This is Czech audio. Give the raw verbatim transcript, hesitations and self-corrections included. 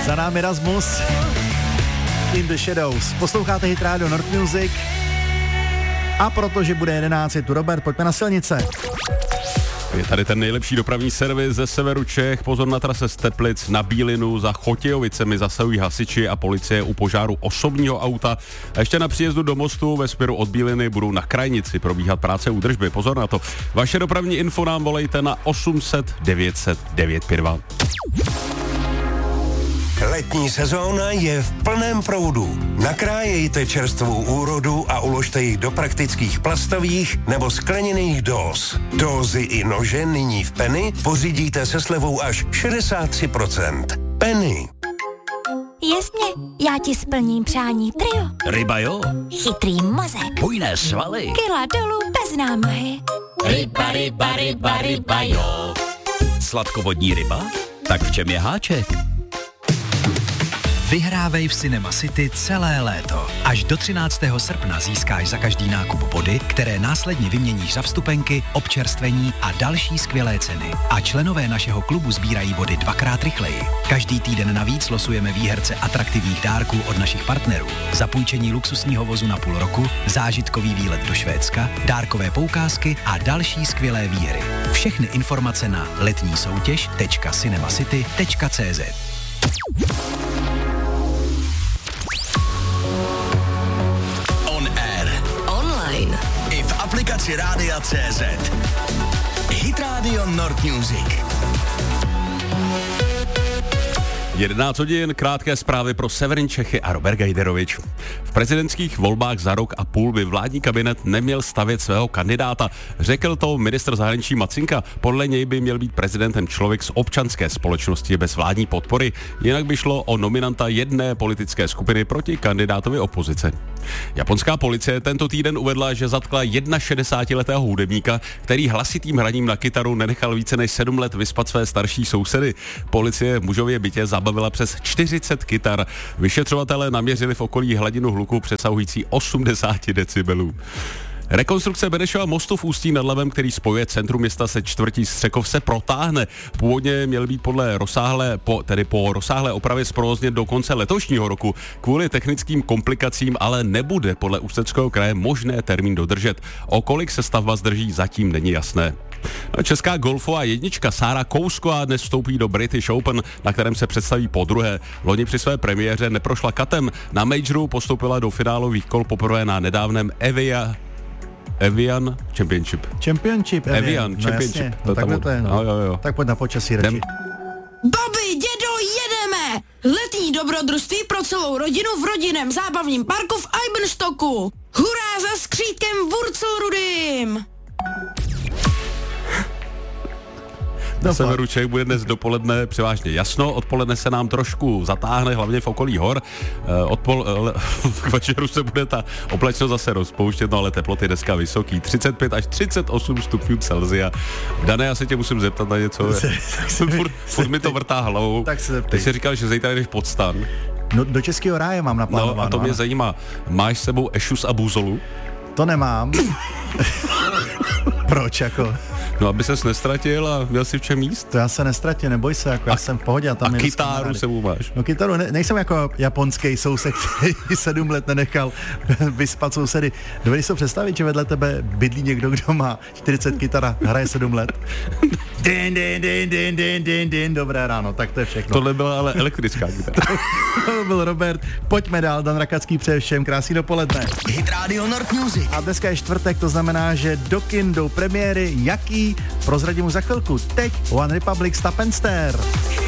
Za námi Rasmus, In the Shadows. Posloucháte Hit Radio North Music. A protože bude jedenáct, je tu Robert, pojďme na silnice. Je tady ten nejlepší dopravní servis ze severu Čech. Pozor na trase z Teplic na Bílinu, za Chotějovicemi zasahují hasiči a policie u požáru osobního auta. A ještě na příjezdu do Mostu ve směru od Bíliny budou na Krajnici probíhat práce údržby. Pozor na to. Vaše dopravní info nám volejte na osm set devět set devět pět dva. Letní sezóna je v plném proudu. Nakrájejte čerstvou úrodu a uložte ji do praktických plastových nebo skleněných dóz. Dózy i nože nyní v Penny pořídíte se slevou až šedesát tři procent. Penny. Jasně, já ti splním přání trio. Ryba jo. Chytrý mozek. Bujné svaly. Kila dolů bez námahy. Ryba, ryba, ryba, ryba jo. Sladkovodní ryba? Tak v čem je háček? Vyhrávej v Cinema City celé léto. Až do třináctého srpna získáš za každý nákup body, které následně vyměníš za vstupenky, občerstvení a další skvělé ceny. A členové našeho klubu sbírají body dvakrát rychleji. Každý týden navíc losujeme výherce atraktivních dárků od našich partnerů. Zapůjčení luxusního vozu na půl roku, zážitkový výlet do Švédska, dárkové poukázky a další skvělé výhry. Všechny informace na letní soutěž tečka cinemacity tečka cz. I v aplikaci Rádia C Z. Hit Radio North Music. jedenáct hodin, krátké zprávy pro severní Čechy a Robert Gajderovič. V prezidentských volbách za rok a půl by vládní kabinet neměl stavět svého kandidáta. Řekl to ministr zahraničí Macinka. Podle něj by měl být prezidentem člověk z občanské společnosti bez vládní podpory. Jinak by šlo o nominanta jedné politické skupiny proti kandidátovi opozice. Japonská policie tento týden uvedla, že zatkla šedesátiletého hudebníka, který hlasitým hraním na kytaru nenechal více než sedm let vyspat své starší sousedy. Policie v mužově bytě zabavila přes čtyřicet kytar. Vyšetřovatelé naměřili v okolí hladinu hluku přesahující osmdesát decibelů. Rekonstrukce Benešova mostu v Ústí nad Labem, který spojuje centrum města se čtvrtí Střekov, se protáhne. Původně měl být podle rozsáhlé, po, tedy po rozsáhlé opravě zprovozněn do konce letošního roku. Kvůli technickým komplikacím ale nebude podle Ústeckého kraje možné termín dodržet. O kolik se stavba zdrží, zatím není jasné. Česká golfová jednička Sára Kousková dnes vstoupí do British Open, na kterém se představí podruhé. Loni při své premiéře neprošla katem. Na majoru postoupila do finálových kol poprvé na nedávném Evia Evian Championship. Championship, Evian, Evian no Championship. Jasně, no takhle to je, no. Jo, jo, jo. Tak pojď na počasí radši. Babi, dědo, jedeme! Letní dobrodružství pro celou rodinu v rodinném zábavním parku v Eibenstocku. Hurá za skřítkem Wurzelrudym! Na severu Čech bude dnes dopoledne převážně jasno, odpoledne se nám trošku zatáhne, hlavně v okolí hor. Odpol, k večeru se bude ta oblačnost zase rozpouštět, no ale teploty dneska vysoký, třicet pět až třicet osm stupňů Celsia. Dané, já se tě musím zeptat na něco, furt, furt mi to vrtá hlavou. Tak se zeptej. Ty jsi říkal, že zítra jdeš pod stan. No, do Českého ráje mám naplánováno. No a to mě zajímá, máš s sebou ešus a buzolu? To nemám. Proč jako? No, aby ses nestratil a měl si v čem jíst. To já se nestratím, neboj se, jako a, já jsem v pohodě. A, tam a kytáru sebou máš? No kytaru, ne, nejsem jako japonský soused, který sedm let nenechal vyspat sousedy. Dovedeš si představit, že vedle tebe bydlí někdo, kdo má čtyřicet kytar a hraje sedm let? Din, din, din, din, din, din, din, dobré ráno, tak to je všechno. Tohle byla ale elektrická kytara. To byl Robert, pojďme dál, Dan Rakacký přeje všem krásný dopoledne. Hit Radio North Music. A dneska je čtvrtek, to znamená, že do kin jdou premiéry, jaký? Prozradím mu za chvilku. Teď One Republic Stop and Stare.